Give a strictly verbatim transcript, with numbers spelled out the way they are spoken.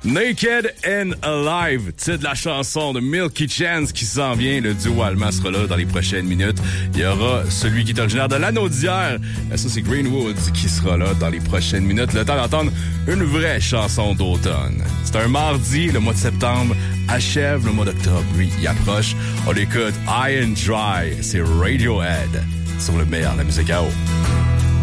Naked and Alive, titre de la chanson de Milky Chance qui s'en vient. Le duo allemand sera là dans les prochaines minutes. Il y aura celui qui est originaire de l'anneau d'hier. Ça, c'est Greenwood qui sera là dans les prochaines minutes. Le temps d'entendre une vraie chanson d'automne. C'est un mardi, le mois de septembre achève, le mois d'octobre, lui, il approche. On écoute High and Dry, c'est Radiohead sur le meilleur de la musique à eau.